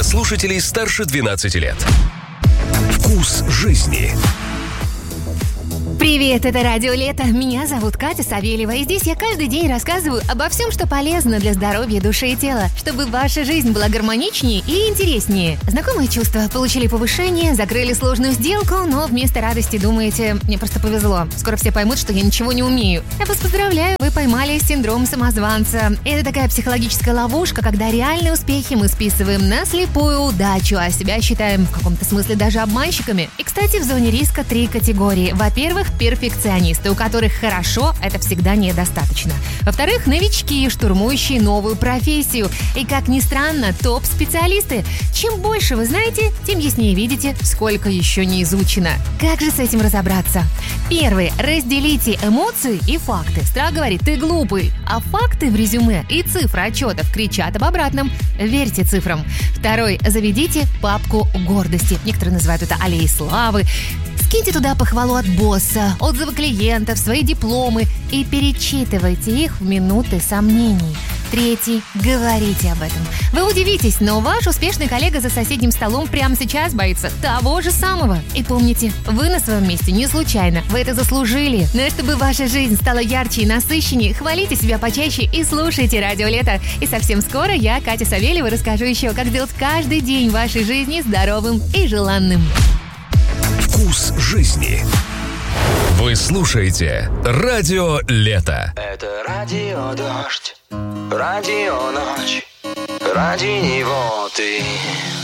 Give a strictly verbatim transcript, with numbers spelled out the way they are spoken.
для слушателей старше двенадцати лет. Вкус жизни. Привет, это Радио Лето. Меня зовут Катя Савельева, и здесь я каждый день рассказываю обо всем, что полезно для здоровья души и тела, чтобы ваша жизнь была гармоничнее и интереснее. Знакомые чувства, получили повышение, закрыли сложную сделку, но вместо радости думаете: мне просто повезло, скоро все поймут, что я ничего не умею. Я вас поздравляю, вы поймали синдром самозванца. Это такая психологическая ловушка, когда реальные успехи мы списываем на слепую удачу, а себя считаем в каком-то смысле даже обманщиками. И, кстати, в зоне риска три категории. Во-первых, перфекционисты, у которых хорошо – это всегда недостаточно. Во-вторых, новички, штурмующие новую профессию. И, как ни странно, топ-специалисты. Чем больше вы знаете, тем яснее видите, сколько еще не изучено. Как же с этим разобраться? Первый. Разделите эмоции и факты. Страх говорит: ты глупый. А факты в резюме и цифры отчетов кричат об обратном. Верьте цифрам. Второй. Заведите папку гордости. Некоторые называют это аллеей славы. Киньте туда похвалу от босса, отзывы клиентов, свои дипломы и перечитывайте их в минуты сомнений. Третий. Говорите об этом. Вы удивитесь, но ваш успешный коллега за соседним столом прямо сейчас боится того же самого. И помните, вы на своем месте не случайно. Вы это заслужили. Но чтобы ваша жизнь стала ярче и насыщеннее, хвалите себя почаще и слушайте Радио Лето. И совсем скоро я, Катя Савельева, расскажу еще, как сделать каждый день вашей жизни здоровым и желанным. Вкус жизни. Вы слушаете Радио Лето. Это радио Дождь, радио Ночь, ради него ты.